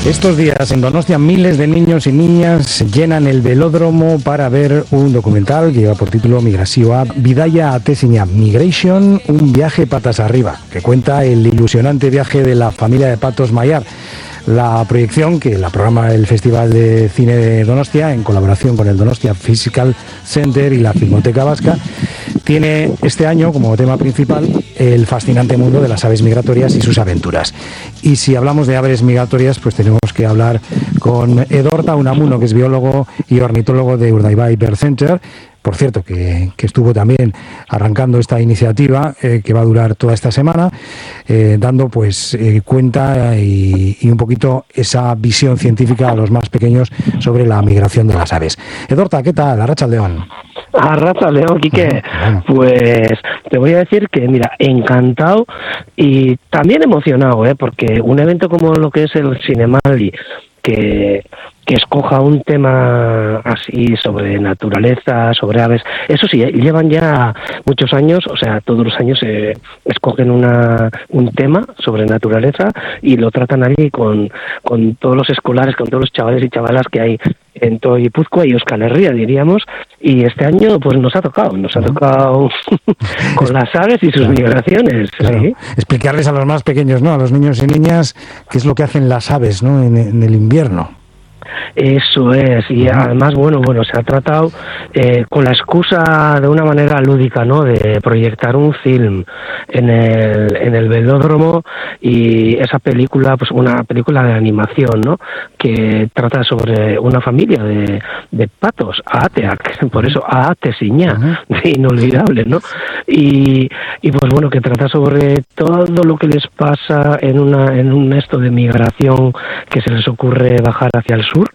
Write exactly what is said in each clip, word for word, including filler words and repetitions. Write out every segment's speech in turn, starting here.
Estos días en Donostia miles de niños y niñas llenan el velódromo para ver un documental que lleva por título Migrazioa Bidaia Atezina Migration, un viaje patas arriba, que cuenta el ilusionante viaje de la familia de patos Mayar. La proyección, que la programa el Festival de Cine de Donostia, en colaboración con el Donostia Physical Center y la Filmoteca Vasca, tiene este año como tema principal el fascinante mundo de las aves migratorias y sus aventuras. Y si hablamos de aves migratorias, pues tenemos que hablar con Edorta Unamuno, que es biólogo y ornitólogo de Urdaibai Bird Center. Por cierto, que, que estuvo también arrancando esta iniciativa eh, que va a durar toda esta semana, eh, dando pues eh, cuenta y, y un poquito esa visión científica a los más pequeños sobre la migración de las aves. Edorta, ¿qué tal? Arratsaldeon. Arratsaldeon, Quique. Bueno. Pues te voy a decir que, mira, encantado y también emocionado, ¿eh? Porque un evento como lo que es el Cinemaldi, que... que escoja un tema así sobre naturaleza, sobre aves, eso sí, llevan ya muchos años, o sea, todos los años eh, escogen una un tema sobre naturaleza y lo tratan ahí con, con todos los escolares, con todos los chavales y chavalas que hay en todo Guipúzcoa y Euskal Herria, diríamos, y este año pues nos ha tocado, nos ha tocado con las aves y sus claro. migraciones. Claro. ¿Sí? Explicarles a los más pequeños, ¿no? A los niños y niñas, qué es lo que hacen las aves, ¿no? En, en el invierno. Eso es, y además, bueno, bueno, se ha tratado eh, con la excusa de una manera lúdica, ¿no?, de proyectar un film en el, en el velódromo, y esa película, pues una película de animación, ¿no?, que trata sobre una familia de, de patos, Aateak, por eso Aatesiña, uh-huh. inolvidable, ¿no?, y, y pues bueno, que trata sobre todo lo que les pasa en una en un esto de migración, que se les ocurre bajar hacia el sur.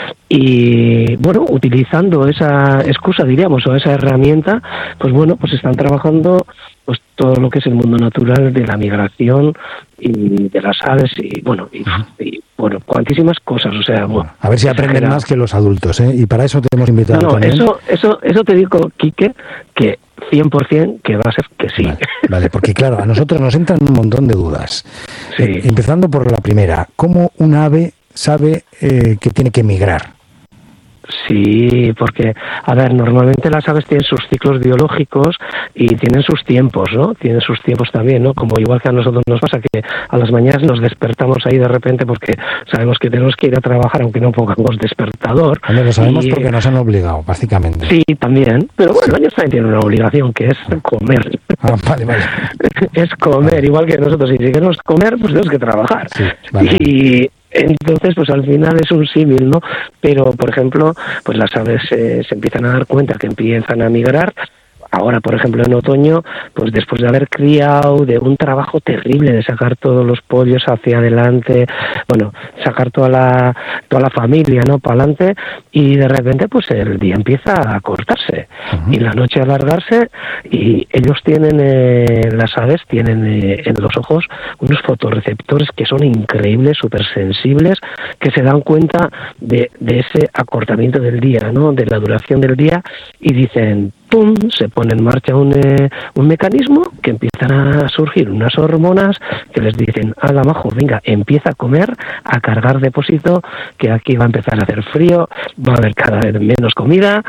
Y bueno, utilizando esa excusa, diríamos, o esa herramienta, pues bueno, pues están trabajando pues todo lo que es el mundo natural de la migración y de las aves y bueno, y, y bueno, cuantísimas cosas, o sea, bueno, a ver si aprenden exagerado. Más que los adultos, ¿eh? Y para eso te hemos invitado no, no, también. eso, eso, eso te digo, Quique, que cien por ciento que va a ser que sí. Vale, vale, porque claro, a nosotros nos entran un montón de dudas. Sí. Eh, empezando por la primera, ¿cómo un ave sabe eh, que tiene que migrar? Sí, porque, a ver, normalmente las aves tienen sus ciclos biológicos y tienen sus tiempos, ¿no? Tienen sus tiempos también, ¿no? Como igual que a nosotros nos pasa que a las mañanas nos despertamos ahí de repente porque sabemos que tenemos que ir a trabajar aunque no pongamos despertador. Hombre, lo sabemos y, porque nos han obligado, básicamente. Sí, también, pero bueno, ellos también tienen una obligación que es comer. Ah, vale, vale. Es comer, vale. Igual que nosotros, y si queremos comer, pues tenemos que trabajar. Sí, vale. Y... entonces, pues al final es un símil, ¿no? Pero, por ejemplo, pues las aves eh, se empiezan a dar cuenta que empiezan a migrar. Ahora, por ejemplo, en otoño, pues después de haber criado, de un trabajo terrible de sacar todos los pollos hacia adelante, bueno, sacar toda la toda la familia, ¿no?, para adelante, y de repente, pues el día empieza a cortarse, uh-huh. y la noche a alargarse, y ellos tienen, eh, las aves tienen eh, en los ojos unos fotorreceptores que son increíbles, súper sensibles, que se dan cuenta de, de ese acortamiento del día, ¿no?, de la duración del día, y dicen... ¡pum!, se pone en marcha un, eh, un mecanismo que empiezan a surgir unas hormonas que les dicen, ala majo, venga, empieza a comer, a cargar depósito, que aquí va a empezar a hacer frío, va a haber cada vez menos comida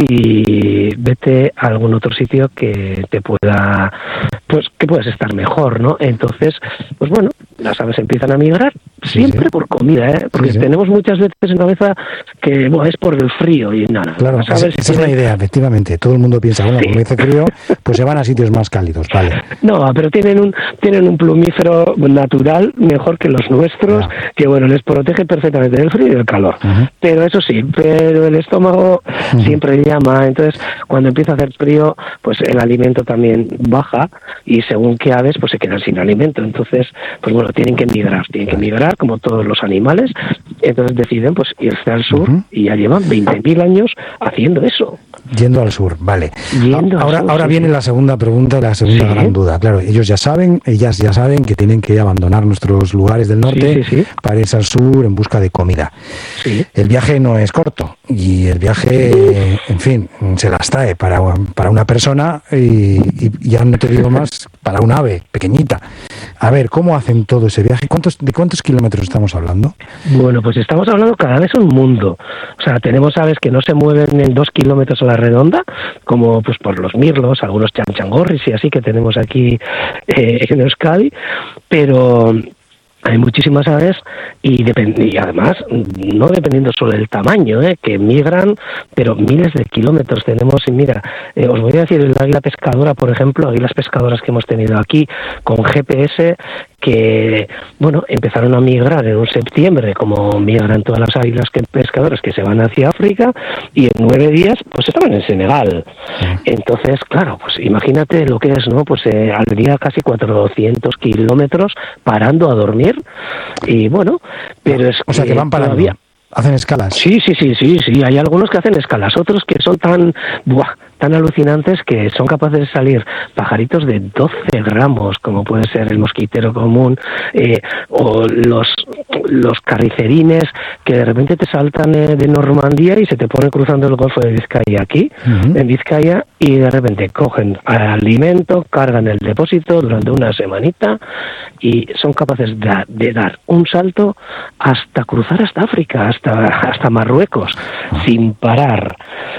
y vete a algún otro sitio que te pueda, pues que puedas estar mejor, ¿no? Entonces, pues bueno, las aves empiezan a migrar siempre sí, sí. por comida, ¿eh? Porque sí, sí. tenemos muchas veces en cabeza que bueno, es por el frío y nada. Claro, las aves esa, esa tienen... es la idea, efectivamente. Todo el mundo piensa, bueno, sí. como dice frío, pues se van a sitios más cálidos, vale. No, pero tienen un tienen un plumífero natural mejor que los nuestros, no. que bueno, les protege perfectamente del frío y del calor. Uh-huh. Pero eso sí, pero el estómago uh-huh. siempre llama, entonces cuando empieza a hacer frío, pues el alimento también baja y según qué aves, pues se quedan sin alimento. Entonces, pues bueno, tienen que migrar, tienen que migrar como todos los animales, entonces deciden pues irse al sur uh-huh. y ya llevan veinte mil años haciendo eso. Yendo al sur, vale. Yendo ahora al sur, ahora sí, viene sí. la segunda pregunta y la segunda Sí. gran duda. Claro, ellos ya saben, ellas ya saben que tienen que abandonar nuestros lugares del norte Sí, sí, sí. para irse al sur en busca de comida. Sí. El viaje no es corto y el viaje, en fin, se las trae para, para una persona y, y ya no te digo más, para un ave pequeñita. A ver, ¿cómo hacen todo ese viaje? ¿Cuántos, ¿De cuántos kilómetros estamos hablando? Bueno, pues estamos hablando cada vez un mundo. O sea, tenemos aves que no se mueven en dos kilómetros a la redonda, como pues por los mirlos, algunos chanchangorris y así que tenemos aquí eh, en Euskadi, pero hay muchísimas aves y, depend- y además no dependiendo solo del tamaño, ¿eh? Que migran, pero miles de kilómetros tenemos. Y mira, eh, os voy a decir, el águila pescadora, por ejemplo, águilas pescadoras que hemos tenido aquí con G P S, que bueno, empezaron a migrar en un septiembre, como migran todas las águilas que, pescadoras que se van hacia África, y en nueve días pues estaban en Senegal. Entonces, claro, pues imagínate lo que es, ¿no? Pues eh, al día casi cuatrocientos kilómetros parando a dormir, y bueno, pero es O sea, que van parando, todavía... hacen escalas. Sí, sí, sí, sí, sí. Hay algunos que hacen escalas, otros que son tan, buah, tan alucinantes que son capaces de salir pajaritos de doce gramos, como puede ser el mosquitero común, eh, o los, los carricerines que de repente te saltan eh, de Normandía y se te ponen cruzando el Golfo de Vizcaya aquí, Uh-huh. en Vizcaya, y de repente cogen alimento, cargan el depósito durante una semanita y son capaces de, de dar un salto hasta cruzar hasta África, hasta, hasta Marruecos, sin parar.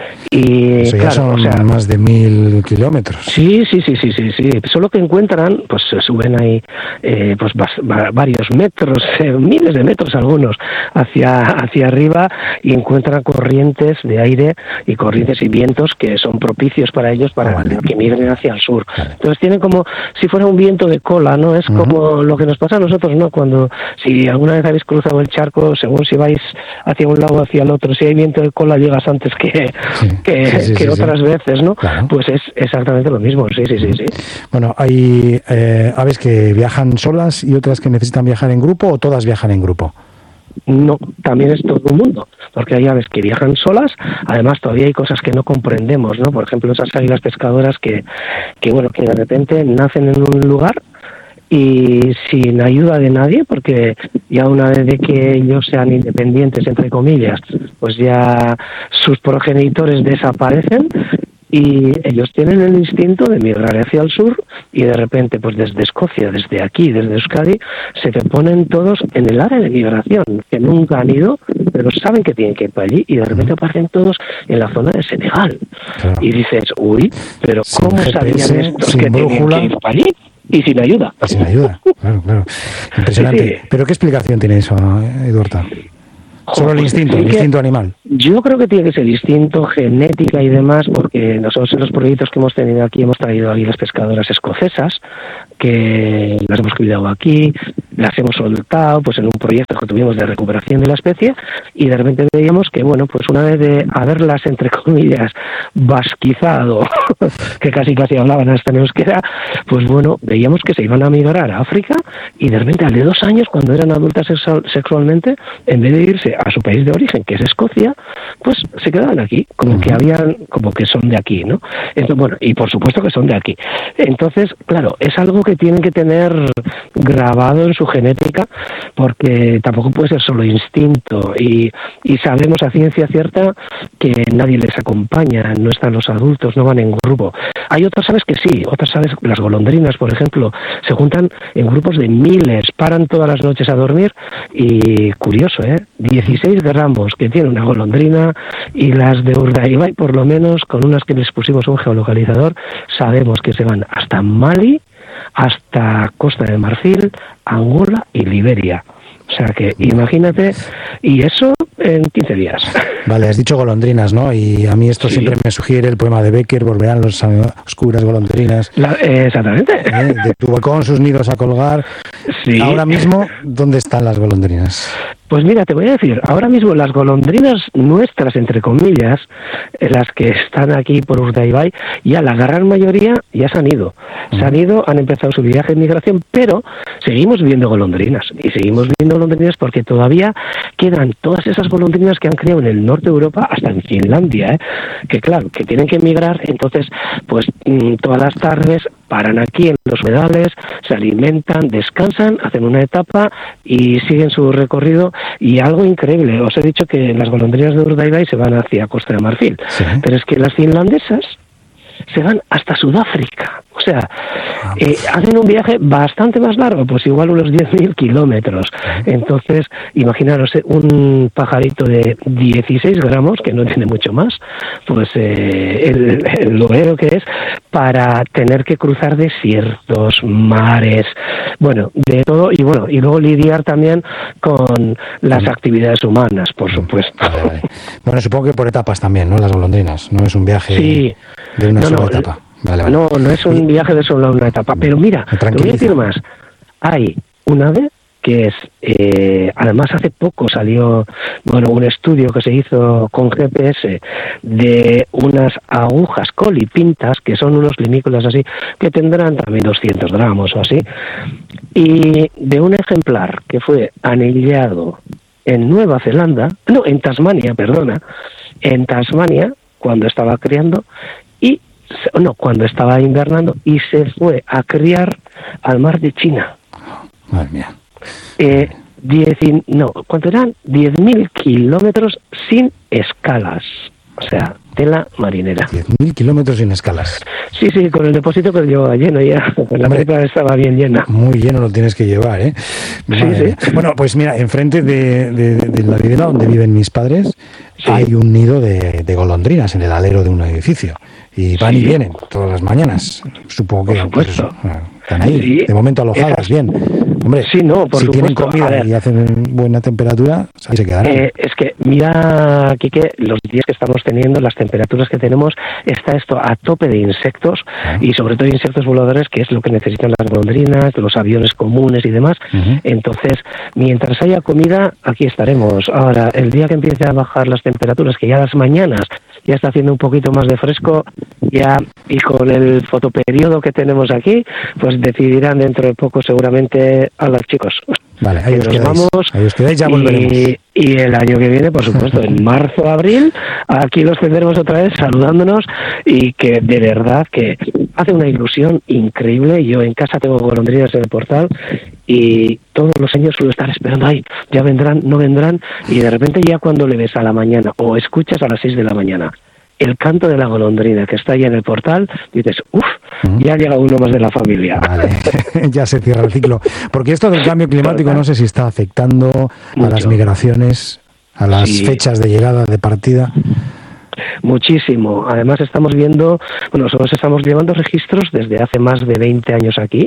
Y Eso ya claro, son o sea, más de mil kilómetros. Sí, sí, sí, sí, sí, sí. Solo que encuentran, pues se suben ahí, eh, pues vas, va, varios metros, eh, miles de metros algunos, hacia hacia arriba y encuentran corrientes de aire y corrientes y vientos que son propicios para ellos para Ah, vale. que migren hacia el sur. Entonces tienen como si fuera un viento de cola, ¿no? Es Ujú. como lo que nos pasa a nosotros, ¿no? Cuando si alguna vez habéis cruzado el charco, según si vais hacia un lado o hacia el otro, si hay viento de cola llegas antes que Sí. que, Sí, sí, que sí, otras sí. veces, ¿no? Claro. Pues es exactamente lo mismo, sí, sí, sí, sí. Bueno, hay eh, aves que viajan solas y otras que necesitan viajar en grupo, ¿o todas viajan en grupo? No, también es todo un mundo, porque hay aves que viajan solas, además todavía hay cosas que no comprendemos, ¿no? Por ejemplo, esas águilas pescadoras que, que bueno, que de repente nacen en un lugar y sin ayuda de nadie, porque ya una vez de que ellos sean independientes, entre comillas, pues ya sus progenitores desaparecen y ellos tienen el instinto de migrar hacia el sur y de repente, pues desde Escocia, desde aquí, desde Euskadi, se te ponen todos en el área de migración, que nunca han ido, pero saben que tienen que ir para allí y de repente aparecen todos en la zona de Senegal. Claro. Y dices, uy, pero Sin ¿cómo G P S, sabían estos sin que tenían brújula. que ir para allí? Y sin ayuda. Y sin ayuda, claro, claro. Impresionante. Sí, sí. ¿Pero qué explicación tiene eso, Eduardo? Solo el Pues instinto, el sí que- instinto animal. Yo creo que tiene que ser instinto, genética y demás, porque nosotros en los proyectos que hemos tenido aquí hemos traído águilas pescadoras escocesas, que las hemos cuidado aquí, las hemos soltado pues en un proyecto que tuvimos de recuperación de la especie, y de repente veíamos que, bueno, pues una vez de haberlas, entre comillas, vasquizado, que casi casi hablaban hasta en euskera, pues bueno, veíamos que se iban a migrar a África, y de repente al de dos años, cuando eran adultas sexual- sexualmente, en vez de irse a su país de origen, que es Escocia, pues se quedaban aquí, como que habían, como que son de aquí, ¿no? Entonces, bueno, y por supuesto que son de aquí. Entonces, claro, es algo que tienen que tener grabado en su genética, porque tampoco puede ser solo instinto, y, y sabemos a ciencia cierta que nadie les acompaña, no están los adultos, no van en grupo. Hay otras aves que sí, otras aves, las golondrinas, por ejemplo, se juntan en grupos de miles, paran todas las noches a dormir, y curioso, ¿eh? dieciséis gramos que tiene una golondrina, y las de Urdaibai, por lo menos, con unas que les pusimos un geolocalizador, sabemos que se van hasta Mali, hasta Costa de Marfil, Angola y Liberia. O sea que imagínate, y eso en quince días. Vale, has dicho golondrinas, ¿no? Y a mí esto Sí. siempre me sugiere el poema de Becker, volverán los oscuras golondrinas. La- eh, exactamente. ¿eh? De tu balcón sus nidos a colgar. Sí. Ahora mismo, ¿dónde están las golondrinas? Pues mira, te voy a decir, ahora mismo las golondrinas nuestras, entre comillas, las que están aquí por Urdaibai, ya la gran mayoría ya se han ido. Se han ido, han empezado su viaje de migración, pero seguimos viendo golondrinas. Y seguimos viendo golondrinas porque todavía quedan todas esas golondrinas que han criado en el norte de Europa, hasta en Finlandia, ¿eh? Que claro, que tienen que emigrar, entonces, pues todas las tardes paran aquí en los humedales, se alimentan, descansan, hacen una etapa y siguen su recorrido. Y algo increíble, os he dicho que las golondrinas de Urdaibai se van hacia Costa de Marfil, sí. Pero es que las finlandesas se van hasta Sudáfrica. O sea, eh, hacen un viaje bastante más largo, pues igual unos diez mil kilómetros. Entonces, imaginaros eh, un pajarito de dieciséis gramos, que no tiene mucho más, pues eh, el, el lobero que es, para tener que cruzar desiertos, mares, bueno, de todo, y bueno, y luego lidiar también con las actividades humanas, por supuesto. Vale, vale. Bueno, supongo que por etapas también, ¿no? Las golondrinas, no es un viaje sí. de una no, sola no, etapa. Vale, vale. No, no es un viaje de solo una etapa. Pero mira, te voy a decir más. Hay un ave que es, eh, además hace poco salió, bueno, un estudio que se hizo con G P S de unas agujas colipintas, que son unos limícolas así, que tendrán también doscientos gramos o así, y de un ejemplar que fue anillado en Nueva Zelanda, no, en Tasmania, perdona, en Tasmania, cuando estaba criando, y no, cuando estaba invernando, y se fue a criar al mar de China. Madre mía. Eh, diez, no, ¿cuánto eran? diez mil kilómetros sin escalas. O sea, tela marinera. diez mil kilómetros sin escalas. Sí, sí, con el depósito que llevaba lleno ya. La película estaba bien llena. Muy lleno lo tienes que llevar, ¿eh? Sí, sí. Bueno, pues mira, enfrente de, de, de la vivienda donde viven mis padres, sí. Hay un nido de, de golondrinas en el alero de un edificio. Y van sí. y vienen todas las mañanas. Supongo que pues eso, están ahí, sí. de momento alojadas, Esas... bien. Hombre, sí, no, por si supuesto. Tienen comida y hacen buena temperatura, ahí se quedarán. Eh, es que, mira, Quique, los días que estamos teniendo, las temperaturas que tenemos, está esto a tope de insectos, ah. y sobre todo insectos voladores, que es lo que necesitan las golondrinas, los aviones comunes y demás. Uh-huh. Entonces, mientras haya comida, aquí estaremos. Ahora, el día que empiece a bajar las temperaturas, que ya las mañanas ya está haciendo un poquito más de fresco, ya, y con el fotoperiodo que tenemos aquí, pues decidirán dentro de poco seguramente a los chicos. Vale, ahí os quedáis, vamos, ahí os quedáis, ya volveremos. Y, y el año que viene, por supuesto, en marzo, abril, aquí los tendremos otra vez saludándonos, y que de verdad que hace una ilusión increíble. Yo en casa tengo golondrinas en el portal y todos los años suelo estar esperando, ay, ya vendrán, no vendrán, y de repente ya cuando le ves a la mañana o escuchas a las seis de la mañana el canto de la golondrina que está ahí en el portal, dices, uff, uh-huh. ya llega uno más de la familia. Vale. Ya se cierra el ciclo. Porque esto del cambio climático no sé si está afectando Mucho. a las migraciones, a las sí. fechas de llegada, de partida. Muchísimo. Además estamos viendo, bueno, nosotros estamos llevando registros desde hace más de veinte años aquí,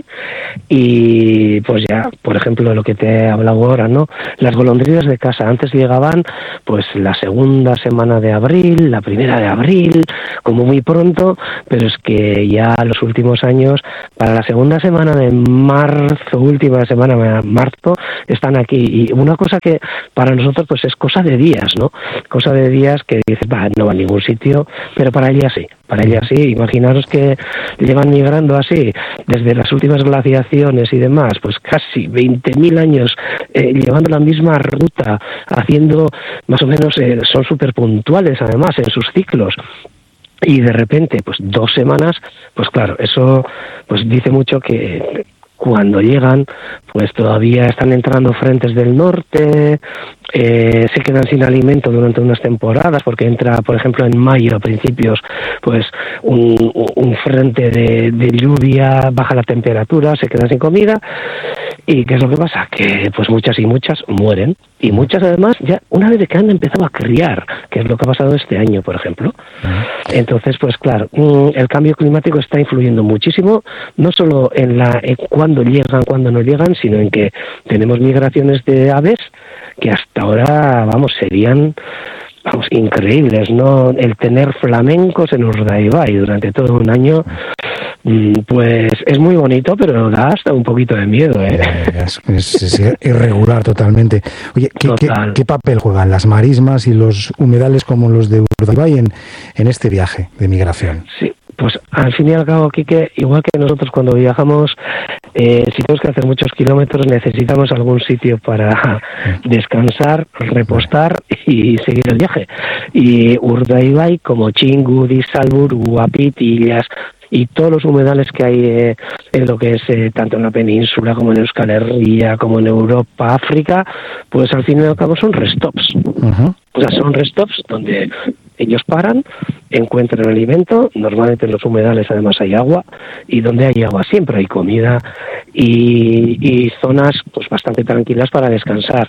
y pues ya, por ejemplo, lo que te he hablado ahora, ¿no? Las golondrinas de casa antes llegaban pues la segunda semana de abril, la primera de abril, como muy pronto, pero es que ya los últimos años, para la segunda semana de marzo, última semana de marzo, están aquí. Y una cosa que para nosotros pues es cosa de días, ¿no? Cosa de días que dices, va, no va a ningún sitio, pero para ella sí, para ella sí. Imaginaros que llevan migrando así desde las últimas glaciaciones y demás, pues casi veinte mil años, eh, llevando la misma ruta, haciendo más o menos, eh, son súper puntuales además en sus ciclos. Y de repente, pues dos semanas, pues claro, eso pues dice mucho que cuando llegan, pues todavía están entrando frentes del norte, eh, se quedan sin alimento durante unas temporadas, porque entra, por ejemplo, en mayo a principios, pues un, un frente de, de lluvia, baja la temperatura, se quedan sin comida. ¿Y qué es lo que pasa? Que pues muchas y muchas mueren, y muchas además ya una vez que han empezado a criar, que es lo que ha pasado este año, por ejemplo. Entonces, pues claro, el cambio climático está influyendo muchísimo, no solo en la en cuándo llegan, cuándo no llegan, sino en que tenemos migraciones de aves que hasta ahora, vamos, serían vamos increíbles, ¿no? El tener flamencos en Urdaibai durante todo un año, Pues es muy bonito, pero da hasta un poquito de miedo, ¿eh? Es, es, es irregular totalmente. Oye, ¿qué, qué, ¿qué papel juegan las marismas y los humedales como los de Urdaibai en, en este viaje de migración? Sí, pues al fin y al cabo, Quique, igual que nosotros cuando viajamos, eh, si tenemos que hacer muchos kilómetros, necesitamos algún sitio para descansar, repostar y seguir el viaje. Y Urdaibai, como Chingu, Disalbur, Guapit, Illas y todos los humedales que hay eh, en lo que es eh, tanto en la península como en Euskal Herria, como en Europa, África, pues al fin y al cabo son restops. Uh-huh. O sea, son restops donde ellos paran, encuentran alimento, normalmente en los humedales además hay agua, y donde hay agua siempre hay comida y, y zonas pues bastante tranquilas para descansar.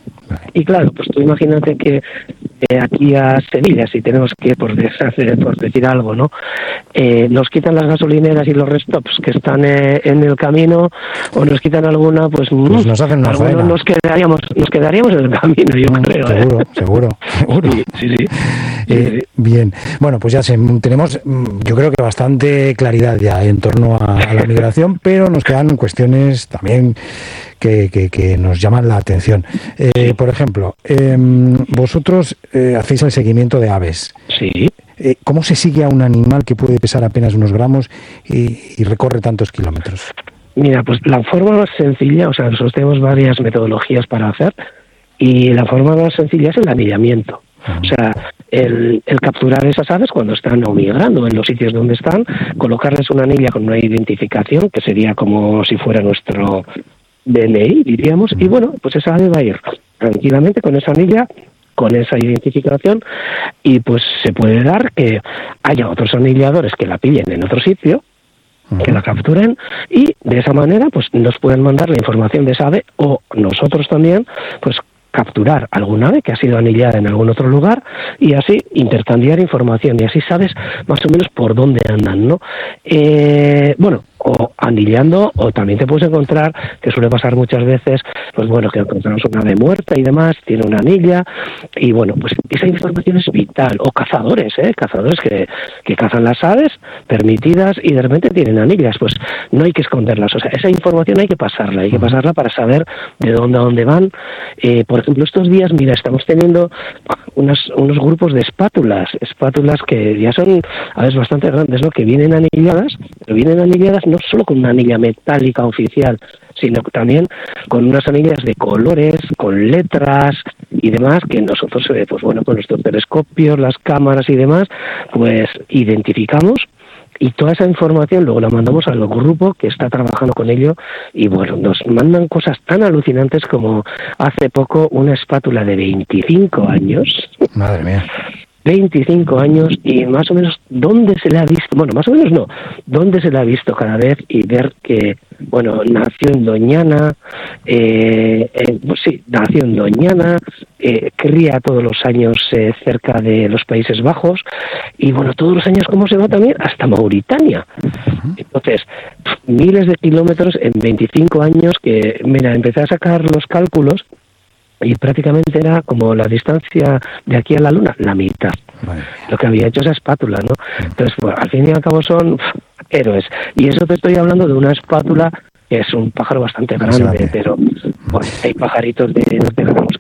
Y claro, pues tú imagínate que eh, aquí a Sevilla, si tenemos que, por, deshacer, por decir algo, ¿no? Eh, nos quitan las gasolineras y los restops que están eh, en el camino, o nos quitan alguna, pues, pues nos hacen una faena. Nos quedaríamos, nos quedaríamos en el camino, yo mm, creo. Seguro, ¿eh? seguro, seguro. Sí, sí, sí. Eh, bien, bueno, pues ya se, tenemos, yo creo que bastante claridad ya en torno a, a la migración, pero nos quedan cuestiones también que, que, que nos llaman la atención. Eh, por ejemplo, eh, vosotros eh, hacéis el seguimiento de aves. Sí. Eh, ¿Cómo se sigue a un animal que puede pesar apenas unos gramos y, y recorre tantos kilómetros? Mira, pues la forma más sencilla, o sea, nosotros tenemos varias metodologías para hacer, y la forma más sencilla es el anillamiento. O sea, el, el capturar esas aves cuando están o migrando en los sitios donde están, colocarles una anilla con una identificación, que sería como si fuera nuestro D N I, diríamos, y bueno, pues esa ave va a ir tranquilamente con esa anilla, con esa identificación, y pues se puede dar que haya otros anilladores que la pillen en otro sitio, que la capturen, y de esa manera pues nos pueden mandar la información de esa ave, o nosotros también pues capturar alguna ave que ha sido anillada en algún otro lugar y así intercambiar información, y así sabes más o menos por dónde andan, ¿no? Eh, bueno, o anillando, o también te puedes encontrar, que suele pasar muchas veces, pues bueno, que encontramos una ave muerta y demás, tiene una anilla, y bueno, pues esa información es vital. O cazadores, ¿eh? Cazadores que, que cazan las aves permitidas y de repente tienen anillas, pues no hay que esconderlas, o sea, esa información hay que pasarla, hay que pasarla para saber de dónde a dónde van. Eh, por ejemplo, estos días, mira, estamos teniendo unas, unos grupos de espátulas, espátulas que ya son aves bastante grandes, ¿no? Que vienen anilladas, pero vienen anilladas no solo con una anilla metálica oficial, sino también con unas anillas de colores, con letras y demás, que nosotros, eh, pues bueno, con nuestros telescopios, las cámaras y demás, pues identificamos, y toda esa información luego la mandamos al grupo que está trabajando con ello, y bueno, nos mandan cosas tan alucinantes como hace poco una espátula de veinticinco años. Madre mía. veinticinco años, y más o menos dónde se le ha visto, bueno, más o menos no, dónde se le ha visto cada vez, y ver que, bueno, nació en Doñana, eh, eh, pues sí, nació en Doñana, eh, cría todos los años eh, cerca de los Países Bajos, y bueno, todos los años cómo se va también hasta Mauritania. Entonces, miles de kilómetros en veinticinco años, que, mira, empecé a sacar los cálculos, y prácticamente era como la distancia de aquí a la Luna, la mitad. Vale. Lo que había hecho esa espátula, ¿no? Entonces, pues, al fin y al cabo son pff, héroes. Y eso te estoy hablando de una espátula que es un pájaro bastante grande, grande. pero bueno, hay pajaritos de, no te digamos,